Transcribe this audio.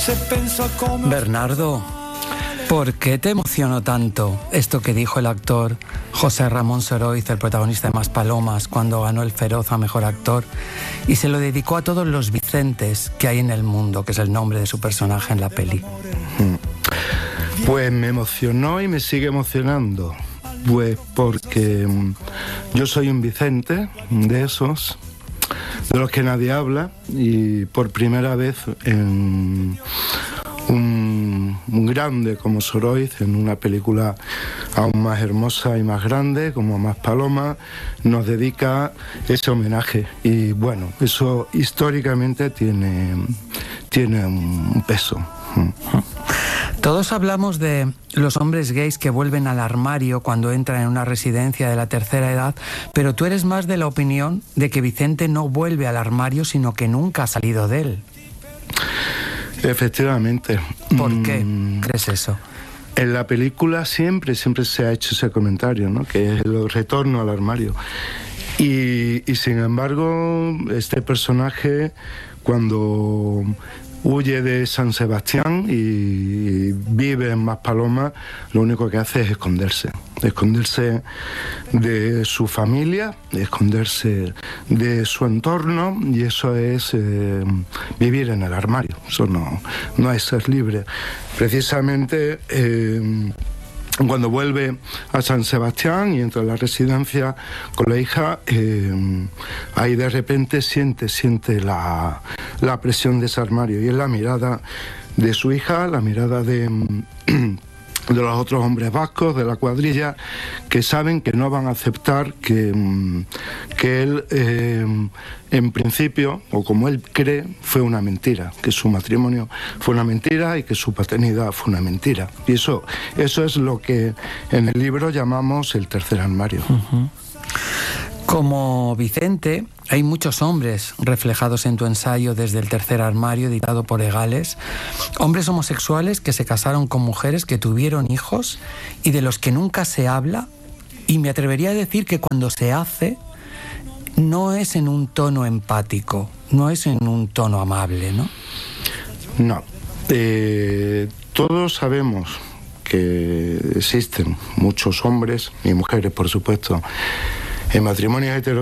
Bernardo, ¿por qué te emocionó tanto esto que dijo el actor José Ramón Soroiz, el protagonista de Maspalomas, cuando ganó el Feroz a Mejor Actor, y se lo dedicó a todos los Vicentes que hay en el mundo, que es el nombre de su personaje en la peli? Pues me emocionó y me sigue emocionando, pues porque yo soy un Vicente de esos, de los que nadie habla, y por primera vez en un grande como Soroiz, en una película aún más hermosa y más grande como Maspalomas, nos dedica ese homenaje. Y bueno, eso históricamente tiene un peso. Todos hablamos de los hombres gays que vuelven al armario cuando entran en una residencia de la tercera edad, pero tú eres más de la opinión de que Vicente no vuelve al armario, sino que nunca ha salido de él. Efectivamente. ¿Por qué crees eso? En la película siempre se ha hecho ese comentario, ¿no? Que es el retorno al armario. Y sin embargo, este personaje, cuando huye de San Sebastián y vive en Maspalomas, lo único que hace es esconderse de su familia, esconderse de su entorno, y eso es vivir en el armario. Eso no es ser libre. Precisamente cuando vuelve a San Sebastián y entra en la residencia con la hija, ahí de repente siente la presión de ese armario, y es la mirada de su hija, la mirada de los otros hombres vascos de la cuadrilla, que saben que no van a aceptar que él, en principio, o como él cree, fue una mentira, que su matrimonio fue una mentira y que su paternidad fue una mentira. Y eso es lo que en el libro llamamos el tercer armario. Uh-huh. Como Vicente, hay muchos hombres reflejados en tu ensayo Desde el tercer armario, editado por Egales. Hombres homosexuales que se casaron con mujeres, que tuvieron hijos y de los que nunca se habla. Y me atrevería a decir que cuando se hace, no es en un tono empático, no es en un tono amable, ¿no? No. Todos sabemos que existen muchos hombres y mujeres, por supuesto, en matrimonios heterosexuales